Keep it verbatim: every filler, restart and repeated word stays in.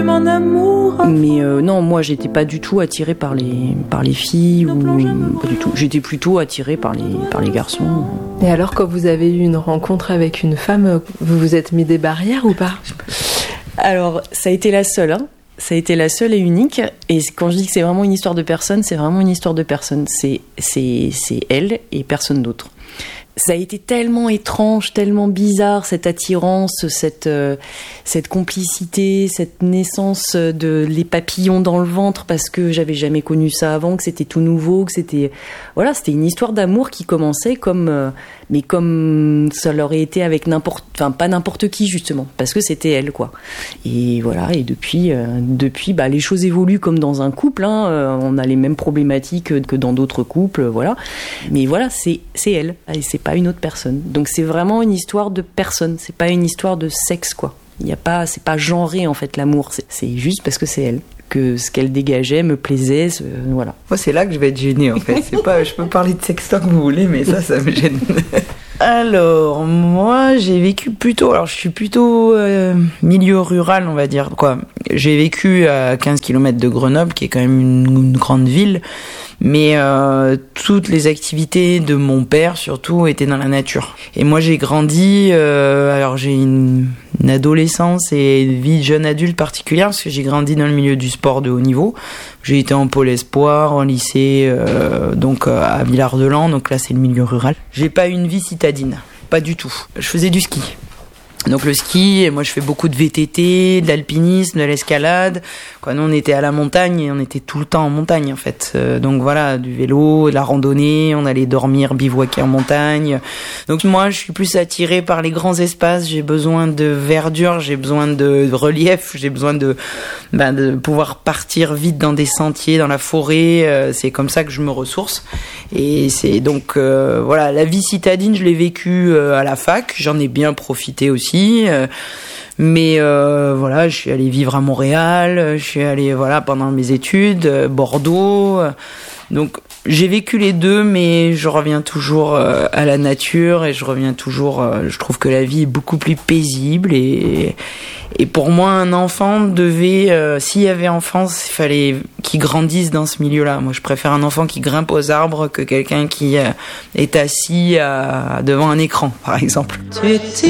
Mon amour. Mais euh, non, moi j'étais pas du tout attirée par les, par les filles, ou pas du tout. J'étais plutôt attirée par les, par les garçons. Et alors, quand vous avez eu une rencontre avec une femme, vous vous êtes mis des barrières ou pas ? Alors, ça a été la seule, hein. Ça a été la seule et unique. Et quand je dis que c'est vraiment une histoire de personne, c'est vraiment une histoire de personne. C'est, c'est, c'est elle et personne d'autre. Ça a été tellement étrange, tellement bizarre, cette attirance, cette, euh, cette complicité, cette naissance de les papillons dans le ventre, parce que j'avais jamais connu ça avant, que c'était tout nouveau, que c'était, voilà, c'était une histoire d'amour qui commençait comme, euh, mais comme ça l'aurait été avec n'importe, enfin pas n'importe qui justement, parce que c'était elle, quoi. Et voilà, et depuis, euh, depuis, bah les choses évoluent comme dans un couple, hein, euh, on a les mêmes problématiques que dans d'autres couples, voilà. Mais voilà, c'est, c'est elle, et c'est pas une autre personne. Donc c'est vraiment une histoire de personne, c'est pas une histoire de sexe, quoi. Il y a pas, c'est pas genré en fait l'amour, c'est, c'est juste parce que c'est elle, que ce qu'elle dégageait me plaisait, ce, voilà. Moi c'est là que je vais être gênée en fait. C'est pas, je peux parler de sexe tant que vous voulez, mais ça, ça me gêne. Alors moi j'ai vécu plutôt, alors je suis plutôt euh, milieu rural on va dire quoi. J'ai vécu à quinze kilomètres de Grenoble, qui est quand même une, une grande ville. Mais euh, toutes les activités de mon père, surtout, étaient dans la nature. Et moi, j'ai grandi... Euh, alors, j'ai une, une adolescence et une vie de jeune adulte particulière, parce que j'ai grandi dans le milieu du sport de haut niveau. J'ai été en pôle espoir, en lycée, euh, donc euh, à Villard-de-Lans, donc là, c'est le milieu rural. J'ai pas eu une vie citadine, pas du tout. Je faisais du ski. Donc le ski, et moi je fais beaucoup de V T T, de l'alpinisme, de l'escalade. Quoi, nous on était à la montagne et on était tout le temps en montagne en fait. Euh, donc voilà, du vélo, de la randonnée, on allait dormir, bivouaquer en montagne. Donc moi je suis plus attirée par les grands espaces, j'ai besoin de verdure, j'ai besoin de relief, j'ai besoin de, ben, de pouvoir partir vite dans des sentiers, dans la forêt. Euh, c'est comme ça que je me ressource. Et c'est donc euh, voilà, la vie citadine je l'ai vécue euh, à la fac, j'en ai bien profité aussi. Euh, mais euh, voilà, je suis allée vivre à Montréal, je suis allée voilà pendant mes études, euh, Bordeaux. Euh, donc j'ai vécu les deux, mais je reviens toujours euh, à la nature et je reviens toujours. Euh, je trouve que la vie est beaucoup plus paisible et et pour moi un enfant devait, euh, s'il y avait enfance, il fallait qu'il grandisse dans ce milieu-là. Moi, je préfère un enfant qui grimpe aux arbres que quelqu'un qui euh, est assis à, devant un écran, par exemple. Tu étais